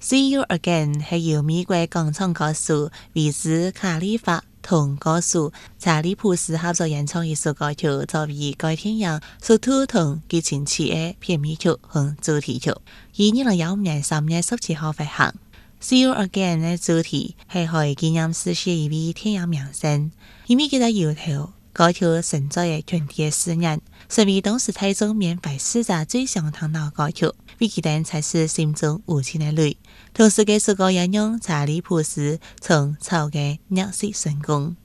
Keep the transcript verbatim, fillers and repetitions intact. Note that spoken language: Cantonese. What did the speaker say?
See You Again 係由美國廣場歌手維茲卡利法同歌手查理普斯合作演唱一首歌曲，作為該電影首度同激情期嘅片尾曲和主題曲。以二零一五年三月十七號發行。See You Again 嘅主題係去紀念逝世一位電影明星，因為佢喺搖頭歌曲承載嘅群體嘅思念，成為當時台中免費試載最想聽到歌曲，為佢哋才是心中無情嘅淚。同時，這首歌引用查理普斯從草嘅認識成功。